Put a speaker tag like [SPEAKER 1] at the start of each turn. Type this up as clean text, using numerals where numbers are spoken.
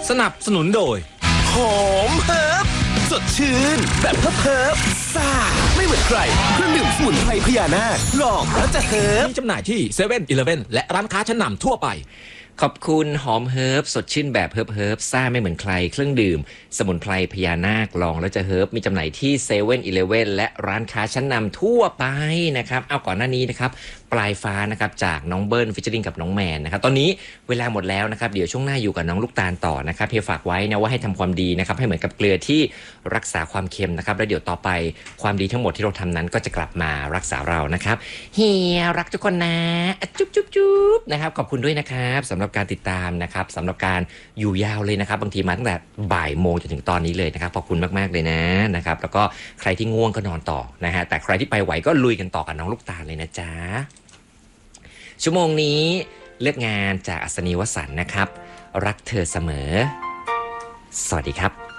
[SPEAKER 1] สนับสนุนโดย
[SPEAKER 2] หอมเฮิร์บสดชื่นแบบเฮิร์บซ่าไม่เหมือนใครเครื่องดื่มสมุนไพรพญานาคลองแล้วจะเฮิร์บ
[SPEAKER 1] มีจำหน่ายที่เซเว่นอีเลฟเว่นและร้านค้าชั้นนำทั่วไป
[SPEAKER 3] ขอบคุณหอมเฮิร์บสดชื่นแบบเฮิร์บซ่าไม่เหมือนใครเครื่องดื่มสมุนไพรพญานาคลองแล้วจะเฮิร์บมีจำหน่ายที่เซเว่นอีเลฟเว่นและร้านค้าชั้นนำทั่วไปนะครับเอาก่อนหน้านี้นะครับปลายฟ้านะครับจากน้องเบิ้ลฟิชเชอริงกับน้องแมนนะครับตอนนี้เวลาหมดแล้วนะครับเดี๋ยวช่วงหน้าอยู่กับน้องลูกตาลต่อนะครับเฮียฝากไว้นะว่าให้ทำความดีนะครับให้เหมือนกับเกลือที่รักษาความเค็มนะครับแล้วเดี๋ยวต่อไปความดีทั้งหมดที่เราทำนั้นก็จะกลับมารักษาเรานะครับเฮียรักทุกคนนะจุ๊บจุ๊บจุ๊บนะครับขอบคุณด้วยนะครับสำหรับการติดตามนะครับสำหรับการอยู่ยาวเลยนะครับบางทีมาตั้งแต่บ่ายโมงจนถึงตอนนี้เลยนะครับขอบคุณมากๆเลยนะครับแล้วก็ใครที่ง่วงก็นอนต่อนะฮะแต่ใครที่ไปไหวก็ลุยกันต่อกับน้องลูกตาลเลยนะจ๊ะชั่วโมงนี้เลือกงานจากอัศนีวสันต์นะครับรักเธอเสมอสวัสดีครับ